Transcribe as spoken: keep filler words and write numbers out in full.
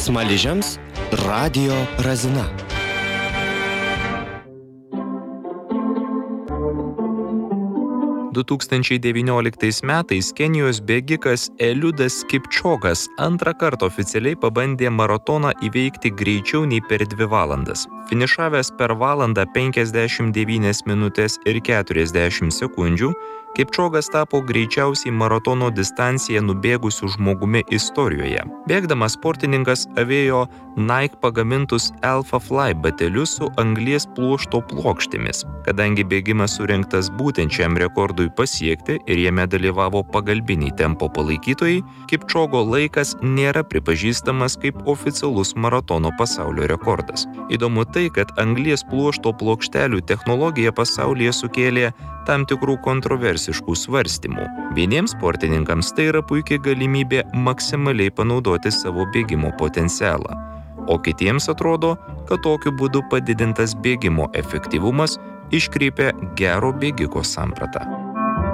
Smaližiams radijo razina. du tūkstančiai devynioliktais metais Kenijos bėgikas Eliudas Kipčiogas antrą kartą oficialiai pabandė maratoną įveikti greičiau nei per dvi valandas. Finišavęs per valandą penkiasdešimt devynias minutės ir keturiasdešimt sekundžių, Kipčiogas tapo greičiausiai maratono distanciją nubėgusiu žmogumi istorijoje. Bėgdamas sportininkas avėjo Nike pagamintus Alpha Fly batelius su anglies pluošto plokštėmis. Kadangi bėgimas surengtas būtent šiam rekordui pasiekti ir jame dalyvavo pagalbiniai tempo palaikytojai, Kipčiogo laikas nėra pripažįstamas kaip oficialus maratono pasaulio rekordas. Įdomu tai, kad anglies pluošto plokštelių technologija pasaulyje sukėlė tam tikrų kontroversiškų svarstymų. Vieniems sportininkams tai yra puikiai galimybė maksimaliai panaudoti savo bėgimo potencialą, o kitiems atrodo, kad tokiu būdu padidintas bėgimo efektyvumas iškreipia gero bėgiko sampratą.